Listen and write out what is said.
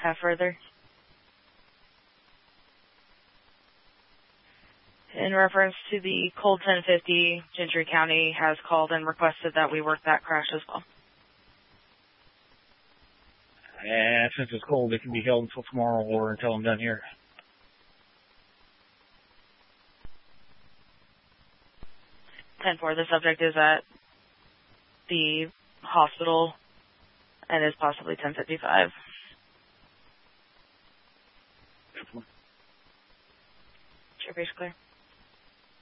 have further. In reference to the cold 1050, Gentry County has called and requested that we work that crash as well. And since it's cold, it can be held until tomorrow or until I'm done here. 10-4, the subject is at the hospital and is possibly 1055. Sure, clear.